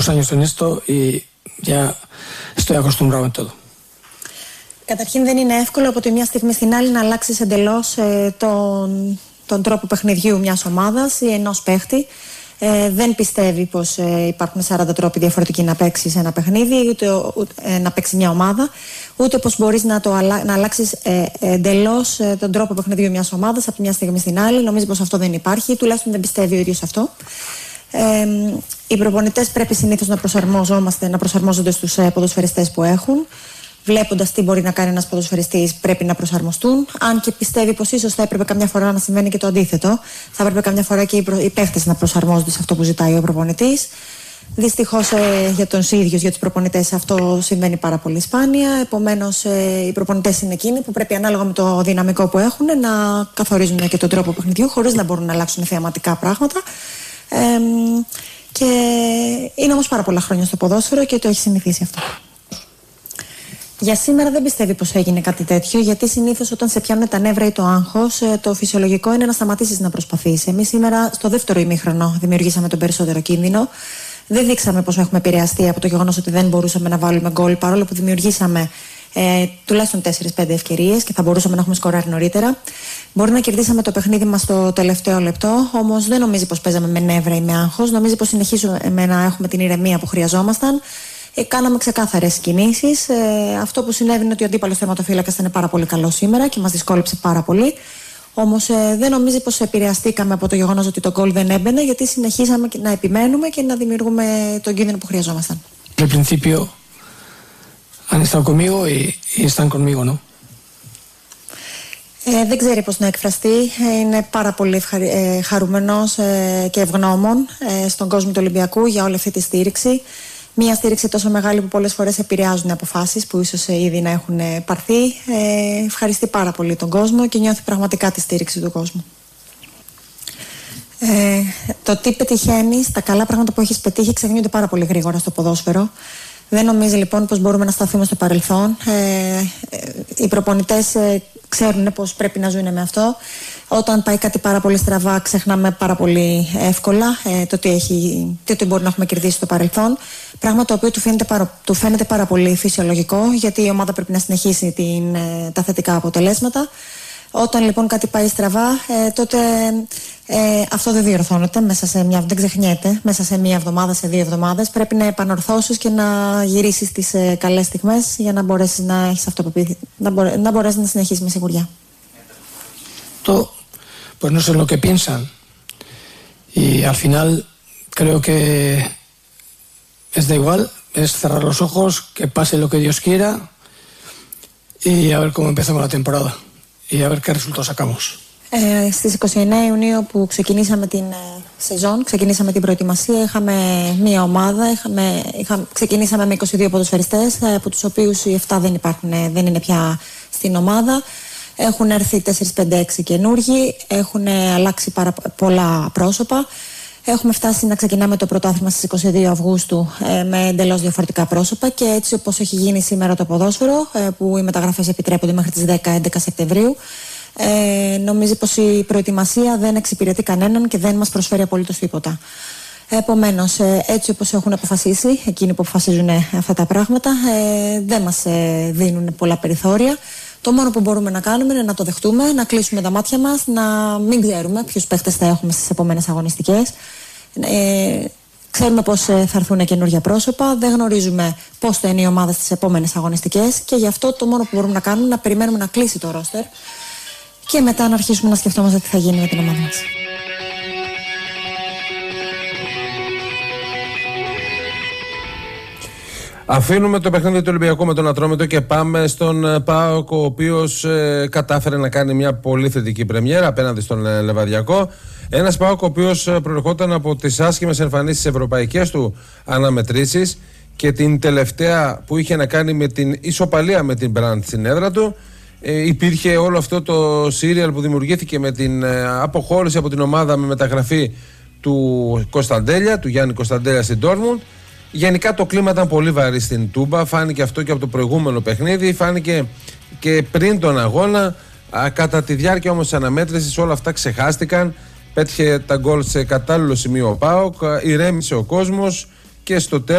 años en esto y ya estoy acostumbrado a todo. Καταρχήν δεν είναι εύκολο από τη μια στιγμή στην άλλη να αλλάξεις εντελώς τον τρόπο παιχνιδιού μιας ομάδας ή ενός παίχτη. Δεν πιστεύει πως υπάρχουν 40 τρόποι διαφορετικοί να παίξεις ένα παιχνίδι, ούτε να παίξει μια ομάδα, ούτε πως μπορείς να αλλάξεις εντελώς τον τρόπο παιχνιδιού μιας ομάδας από τη μια στιγμή στην άλλη. Νομίζω πως αυτό δεν υπάρχει, τουλάχιστον δεν πιστεύει ο ίδιος αυτό. Οι προπονητές πρέπει συνήθως να προσαρμόζονται στους ποδοσφαιριστές που έχουν. Βλέποντας τι μπορεί να κάνει ένας ποδοσφαιριστής, πρέπει να προσαρμοστούν. Αν και πιστεύει πως ίσως θα έπρεπε καμιά φορά να συμβαίνει και το αντίθετο. Θα έπρεπε καμιά φορά και οι παίχτες να προσαρμόζονται σε αυτό που ζητάει ο προπονητής. Δυστυχώς για τους ίδιους, για τους προπονητές, αυτό συμβαίνει πάρα πολύ σπάνια. Επομένως, οι προπονητές είναι εκείνοι που πρέπει ανάλογα με το δυναμικό που έχουν να καθορίζουν και τον τρόπο παιχνιδιού, χωρίς να μπορούν να αλλάξουν θεαματικά πράγματα. Και είναι όμως πάρα πολλά χρόνια στο ποδόσφαιρο και το έχει συνηθίσει αυτό. Για σήμερα δεν πιστεύει πως έγινε κάτι τέτοιο, γιατί συνήθως όταν σε πιάνουν τα νεύρα ή το άγχος, το φυσιολογικό είναι να σταματήσεις να προσπαθείς. Εμείς σήμερα στο δεύτερο ημίχρονο δημιουργήσαμε τον περισσότερο κίνδυνο. Δεν δείξαμε πως έχουμε επηρεαστεί από το γεγονός ότι δεν μπορούσαμε να βάλουμε γκολ, παρόλο που δημιουργήσαμε τουλάχιστον 4-5 ευκαιρίες και θα μπορούσαμε να έχουμε σκοράρει νωρίτερα. Μπορεί να κερδίσαμε το παιχνίδι μας στο τελευταίο λεπτό, όμως δεν νομίζει πως παίζαμε με νεύρα ή με άγχος. Νομίζει πως συνεχίζουμε να έχουμε την ηρεμία που χρειαζόμασταν. Κάναμε ξεκάθαρες κινήσεις. Αυτό που συνέβη είναι ότι ο αντίπαλος θεματοφύλακας ήταν πάρα πολύ καλό σήμερα και μας δυσκόλεψε πάρα πολύ. Όμως δεν νομίζει πως επηρεαστήκαμε από το γεγονός ότι το γκολ δεν έμπαινε, γιατί συνεχίσαμε να επιμένουμε και να δημιουργούμε τον κίνδυνο που χρειαζόμασταν. Al principio han estado conmigo y están conmigo, ¿no? Δεν ξέρει πώς να εκφραστεί. Είναι πάρα πολύ χαρούμενος και ευγνώμων στον κόσμο του Ολυμπιακού για όλη αυτή τη στήριξη. Μια στήριξη τόσο μεγάλη που πολλές φορές επηρεάζουν αποφάσεις που ίσως ήδη να έχουν πάρθει. Ευχαριστεί πάρα πολύ τον κόσμο και νιώθει πραγματικά τη στήριξη του κόσμου. Το τι πετυχαίνεις, τα καλά πράγματα που έχεις πετύχει ξεχνιούνται πάρα πολύ γρήγορα στο ποδόσφαιρο. Δεν νομίζει λοιπόν πως μπορούμε να σταθούμε στο παρελθόν. Οι προπονητές ξέρουν πως πρέπει να ζουν με αυτό. Όταν πάει κάτι πάρα πολύ στραβά, ξεχνάμε πάρα πολύ εύκολα το τι μπορεί να έχουμε κερδίσει στο παρελθόν. Πράγμα το οποίο του φαίνεται πάρα πολύ φυσιολογικό, γιατί η ομάδα πρέπει να συνεχίσει τα θετικά αποτελέσματα. Όταν λοιπόν κάτι πάει στραβά, τότε αυτό δεν διορθώνεται, δεν ξεχνιέται. Μέσα σε μία εβδομάδα, σε 2 εβδομάδες πρέπει να επανορθώσεις και να γυρίσεις τις καλές στιγμές για να μπορέσεις να έχεις αυτοπεποίθηση, να μπορέσεις να συνεχίσεις με σιγουριά. Pues no sé lo que piensan y al final creo que es da igual, es cerrar los ojos, que pase lo que Dios quiera y a ver cómo empezamos la temporada y a ver qué resultados sacamos. Στις 29 Ιουνίου που ξεκινήσαμε την σεζόν, ξεκινήσαμε την προετοιμασία, είχαμε μία ομάδα, ξεκινήσαμε με 22 ποδοσφαιριστές, από τους οποίους οι 7 δεν είναι πια στην ομάδα. Έχουν έρθει 4-5-6 καινούργοι, έχουν αλλάξει πολλά πρόσωπα. Έχουμε φτάσει να ξεκινάμε το πρωτάθλημα στις 22 Αυγούστου με εντελώς διαφορετικά πρόσωπα και έτσι όπως έχει γίνει σήμερα το ποδόσφαιρο, που οι μεταγραφές επιτρέπονται μέχρι τις 10-11 Σεπτεμβρίου, νομίζει πως η προετοιμασία δεν εξυπηρετεί κανέναν και δεν μας προσφέρει απολύτως τίποτα. Επομένως, έτσι όπως έχουν αποφασίσει, εκείνοι που αποφασίζουν αυτά τα πράγματα, δεν μας δίνουν πολλά περιθώρια. Το μόνο που μπορούμε να κάνουμε είναι να το δεχτούμε, να κλείσουμε τα μάτια μας, να μην ξέρουμε ποιους παίχτες θα έχουμε στις επόμενες αγωνιστικές. Ξέρουμε πώς θα έρθουν καινούργια πρόσωπα, δεν γνωρίζουμε πώς θα είναι η ομάδα στις επόμενες αγωνιστικές και γι' αυτό το μόνο που μπορούμε να κάνουμε είναι να περιμένουμε να κλείσει το ρόστερ και μετά να αρχίσουμε να σκεφτόμαστε τι θα γίνει με την ομάδα μας. Αφήνουμε το παιχνίδι του Ολυμπιακού με τον Ατρόμητο και πάμε στον ΠΑΟΚ, ο οποίος κατάφερε να κάνει μια πολύ θετική πρεμιέρα απέναντι στον Λεβαδιακό. Ένας ΠΑΟΚ ο οποίος προερχόταν από τις άσχημες εμφανίσεις ευρωπαϊκές του αναμετρήσεις και την τελευταία που είχε να κάνει με την ισοπαλία με την Μπραντ στην έδρα του. Υπήρχε όλο αυτό το σύριαλ που δημιουργήθηκε με την αποχώρηση από την ομάδα με μεταγραφή του Κωνσταντέλια, του Γιάννη Κωνσταντέλια στην Ντόρτμουντ. Γενικά το κλίμα ήταν πολύ βαρύ στην Τούμπα, φάνηκε αυτό και από το προηγούμενο παιχνίδι, φάνηκε και πριν τον αγώνα. Κατά τη διάρκεια όμως της αναμέτρησης όλα αυτά ξεχάστηκαν, πέτυχε τα γκολ σε κατάλληλο σημείο ο ΠΑΟΚ, ηρέμησε ο κόσμος και στο τέλος